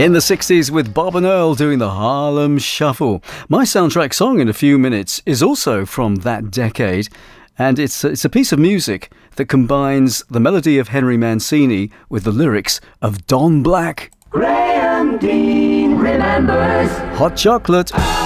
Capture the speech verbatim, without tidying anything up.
In the sixties with Bob and Earl doing the Harlem Shuffle. My soundtrack song in a few minutes is also from that decade, and it's, it's a piece of music that combines the melody of Henry Mancini with the lyrics of Don Black. Graham Dean remembers Hot Chocolate.